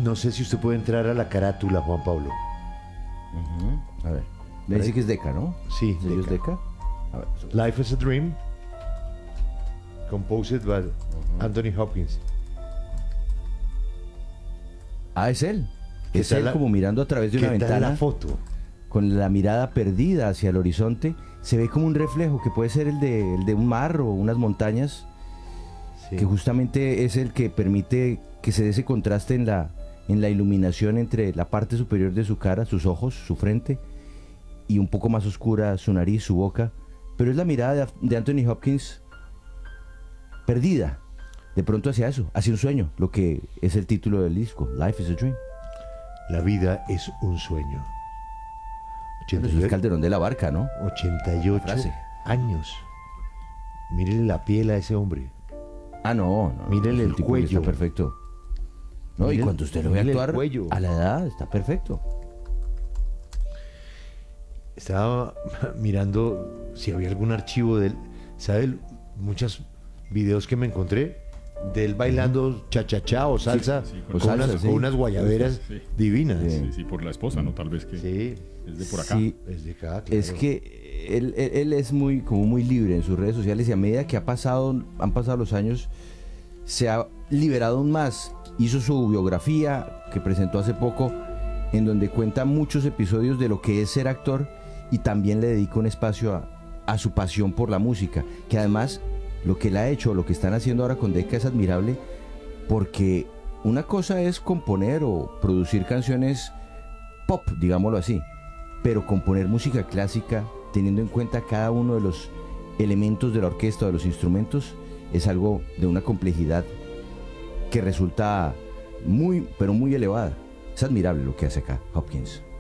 No sé si usted puede entrar a la carátula, Juan Pablo. A ver. Me dice que es Decca, ¿no? Sí, ¿Sellos Decca. Decca? A ver. Life is a Dream, composed by Anthony Hopkins. Ah, es él. ¿Qué Es tal él la- como mirando a través de ¿Qué una tal ventana. la foto? Con la mirada perdida hacia el horizonte, se ve como un reflejo que puede ser el de un mar o unas montañas, Sí. que justamente es el que permite que se dé ese contraste en la iluminación entre la parte superior de su cara, sus ojos, su frente, y un poco más oscura su nariz, su boca. Pero es la mirada de Anthony Hopkins perdida, de pronto hacia eso, hacia un sueño, lo que es el título del disco, Life is a Dream. La vida es un sueño. Pero eso es Calderón de la Barca, ¿no? 88 Frase. años. Mírenle la piel a ese hombre. Ah, no. Mírele es un el tipo que cuello. Está perfecto. No, y Mire- cuando usted lo ve mire el actuar cuello. a la edad, está perfecto. Estaba mirando si había algún archivo de él. ¿Sabe? Muchos videos que me encontré de él bailando cha-cha-cha o salsa, sí, con, con salsa, unas, sí. con unas guayaberas Sí. divinas. Sí. Sí, sí, por la esposa, ¿no? Tal vez que Sí, es de por acá. Sí, es de acá, claro. es que él es como muy libre en sus redes sociales y a medida que han pasado los años, se ha liberado aún más. Hizo su biografía que presentó hace poco, en donde cuenta muchos episodios de lo que es ser actor y también le dedica un espacio a su pasión por la música, que además lo que él ha hecho, lo que están haciendo ahora con Decca es admirable, porque una cosa es componer o producir canciones pop, digámoslo así, pero componer música clásica teniendo en cuenta cada uno de los elementos de la orquesta o de los instrumentos es algo de una complejidad que resulta muy, pero muy elevada. Es admirable lo que hace acá Hopkins.